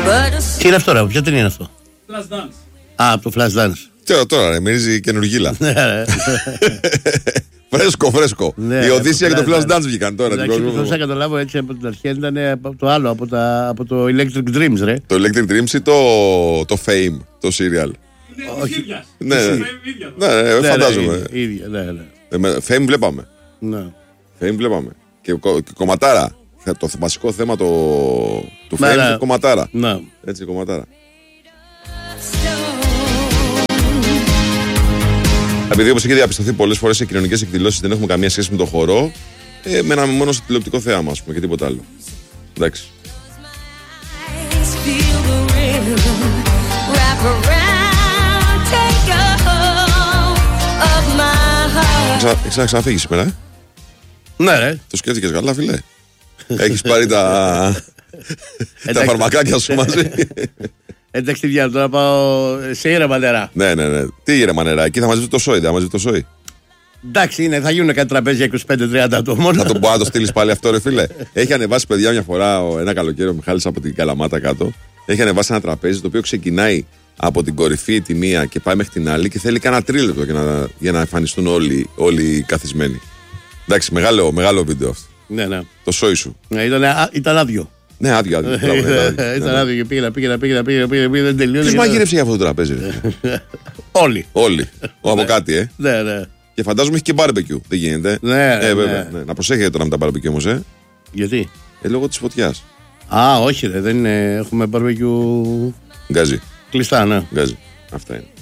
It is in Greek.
Τι είναι αυτό, ρε, ποια ταινία είναι αυτό? Flash Dance. Α, από το Flash Dance. Τώρα ρε, μυρίζει καινούργιλα. Φρέσκο. Η Οδύσσια και το Flash Dance βγήκαν τώρα. Δεν θα καταλάβω έτσι από την αρχή, ήταν από το άλλο, από το Electric Dreams, ρε. Το Electric Dreams ή το Fame, το serial? Ναι, φαντάζομαι. Fame βλέπαμε. Fame βλέπαμε. Και κομματάρα. Το βασικό θέμα του Fame, κομματάρα. Έτσι, κομματάρα. Επειδή όπως έχει διαπιστωθεί πολλές φορές σε κοινωνικές εκδηλώσεις δεν έχουμε καμία σχέση με το χορό, μέναμε μόνο στο τηλεοπτικό θέαμα, ας πούμε, και τίποτα άλλο. Εντάξει. Έχεις να ξαναφύγεις σήμερα, Ναι, ρε. Το σκέφτηκες καλά, φίλε? Έχεις πάρει τα φαρμακάκια σου μαζί? Εντάξει, τι διάλογο, τώρα πάω σε ήρεμα νερά. Ναι. Τι ήρεμα νερά, εκεί θα μαζεύει το σόι, Εντάξει, θα γίνουν κάτι τραπέζια 25-30 άτομα. Θα τον πω να το στείλεις πάλι αυτό, ρε φίλε. Έχει ανεβάσει, παιδιά, μια φορά ένα καλοκαίρι ο Μιχάλης από την Καλαμάτα κάτω. Έχει ανεβάσει ένα τραπέζι το οποίο ξεκινάει από την κορυφή τη μία και πάει μέχρι την άλλη και θέλει κανένα τρίλεπτο για να εμφανιστούν όλοι καθισμένοι. Εντάξει, μεγάλο βίντεο αυτό. Ναι. Το σόι σου. Ήταν άδειο. Ναι, άδειο. Ήταν άδειο και πήγαινα, δεν τελείωσε. Ποιος μαγείρευσε για αυτό το τραπέζι? Όλοι. Από κάτι, Ναι. Και φαντάζομαι έχει και barbecue. Δεν γίνεται. Ναι, βέβαια. Ναι. Να προσέχετε τώρα με τα barbecue όμως, Γιατί? Λόγω της φωτιάς. Α, όχι, ρε, δεν είναι. Έχουμε barbecue. Γκάζι. Κλειστά, ναι. Γκάζι. Αυτά είναι.